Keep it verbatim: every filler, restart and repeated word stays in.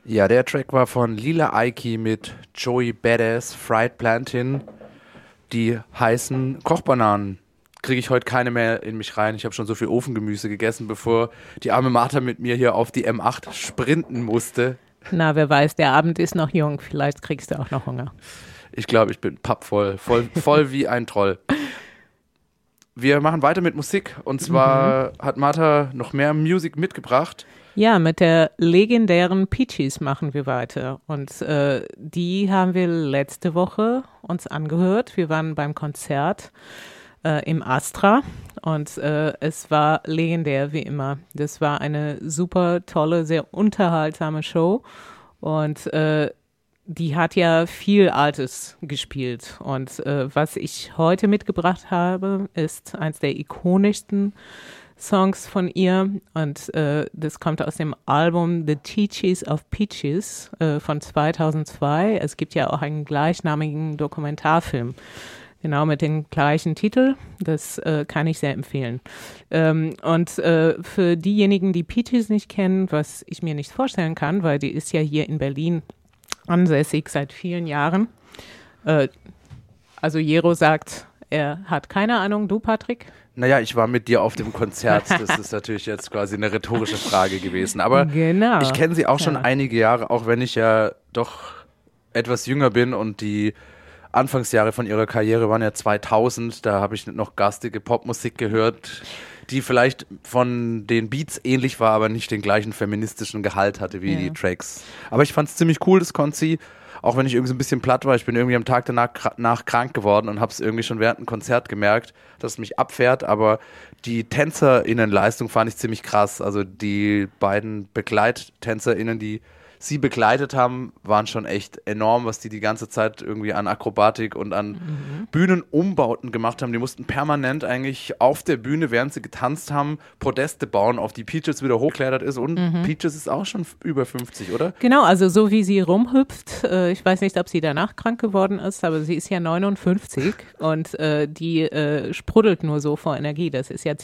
Ja, der Track war von Lila Aiki mit Joey Badass, Fried Plantain, die heißen Kochbananen. Kriege ich heute keine mehr in mich rein. Ich habe schon so viel Ofengemüse gegessen, bevor die arme Martha mit mir hier auf die M acht sprinten musste. Na, wer weiß, der Abend ist noch jung, vielleicht kriegst du auch noch Hunger. Ich glaube, ich bin pappvoll, voll, voll wie ein Troll. Wir machen weiter mit Musik und zwar mhm. hat Martha noch mehr Musik mitgebracht. Ja, mit der legendären Peaches machen wir weiter und äh, die haben wir letzte Woche uns angehört. Wir waren beim Konzert äh, im Astra und äh, es war legendär wie immer. Das war eine super tolle, sehr unterhaltsame Show und äh, die hat ja viel Altes gespielt und äh, was ich heute mitgebracht habe, ist eins der ikonischsten Songs von ihr und äh, das kommt aus dem Album The Teaches of Peaches äh, von zweitausendzwei. Es gibt ja auch einen gleichnamigen Dokumentarfilm, genau mit dem gleichen Titel. Das äh, kann ich sehr empfehlen. Ähm, und äh, für diejenigen, die Peaches nicht kennen, was ich mir nicht vorstellen kann, weil die ist ja hier in Berlin ansässig seit vielen Jahren. Äh, also Jero sagt, er hat keine Ahnung. Du, Patrick? Naja, ich war mit dir auf dem Konzert. Das ist natürlich jetzt quasi eine rhetorische Frage gewesen. Aber genau. Ich kenne sie auch schon ja. einige Jahre, auch wenn ich ja doch etwas jünger bin und die Anfangsjahre von ihrer Karriere waren ja zweitausend. Da habe ich noch garstige Popmusik gehört, die vielleicht von den Beats ähnlich war, aber nicht den gleichen feministischen Gehalt hatte wie ja. die Tracks. Aber ich fand es ziemlich cool, das konnte sie. Auch wenn ich irgendwie so ein bisschen platt war, ich bin irgendwie am Tag danach nach krank geworden und habe es irgendwie schon während dem Konzert gemerkt, dass es mich abfährt, aber die TänzerInnen-Leistung fand ich ziemlich krass. Also die beiden BegleittänzerInnen, die sie begleitet haben, waren schon echt enorm, was die die ganze Zeit irgendwie an Akrobatik und an mhm. Bühnenumbauten gemacht haben. Die mussten permanent eigentlich auf der Bühne, während sie getanzt haben, Podeste bauen, auf die Peaches wieder hochgeklettert ist. Und mhm. Peaches ist auch schon über fünfzig, oder? Genau, also so wie sie rumhüpft, äh, ich weiß nicht, ob sie danach krank geworden ist, aber sie ist ja neunundfünfzig und äh, die äh, sprudelt nur so vor Energie. Das ist ja